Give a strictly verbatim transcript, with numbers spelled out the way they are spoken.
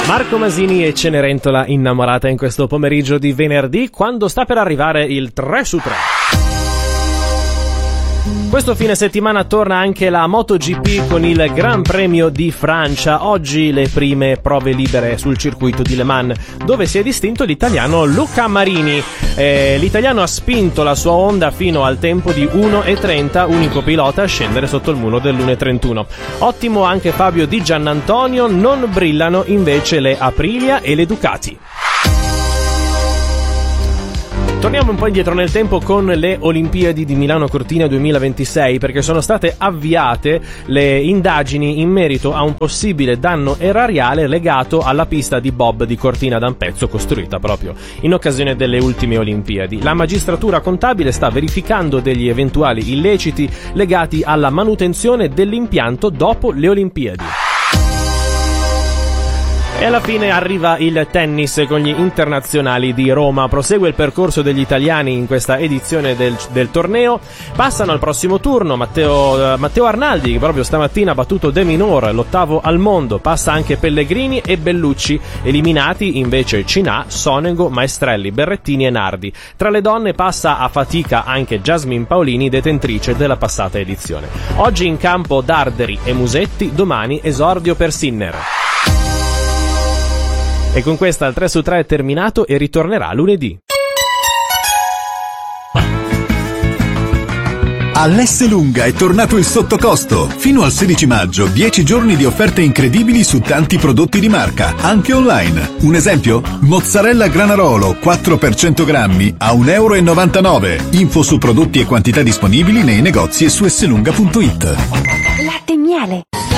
Marco Masini e Cenerentola innamorata in questo pomeriggio di venerdì, quando sta per arrivare il tre su tre. Questo fine settimana torna anche la MotoGP con il Gran Premio di Francia. Oggi le prime prove libere sul circuito di Le Mans, dove si è distinto l'italiano Luca Marini. Eh, l'italiano ha spinto la sua Honda fino al tempo di uno e trenta, unico pilota a scendere sotto il muro dell'uno e trentuno. Ottimo anche Fabio Di Giannantonio, non brillano invece le Aprilia e le Ducati. Torniamo un po' indietro nel tempo con le Olimpiadi di Milano Cortina duemilaventisei, perché sono state avviate le indagini in merito a un possibile danno erariale legato alla pista di bob di Cortina d'Ampezzo, costruita proprio in occasione delle ultime Olimpiadi. La magistratura contabile sta verificando degli eventuali illeciti legati alla manutenzione dell'impianto dopo le Olimpiadi. E alla fine arriva il tennis con gli internazionali di Roma. Prosegue il percorso degli italiani in questa edizione del, del torneo. Passano al prossimo turno Matteo, uh, Matteo Arnaldi, che proprio stamattina ha battuto De Minaur, l'ottavo al mondo. Passa anche Pellegrini e Bellucci. Eliminati invece Cinà, Sonego, Maestrelli, Berrettini e Nardi. Tra le donne passa a fatica anche Jasmine Paolini, detentrice della passata edizione. Oggi in campo Darderi e Musetti, domani esordio per Sinner. E con questa il tre su tre è terminato e ritornerà lunedì. All'Esselunga è tornato il sottocosto. Fino al sedici maggio, dieci giorni di offerte incredibili su tanti prodotti di marca, anche online. Un esempio? Mozzarella Granarolo quattro per cento grammi a un euro e novantanove. Info su prodotti e quantità disponibili nei negozi e su esselunga punto it. Latte e miele.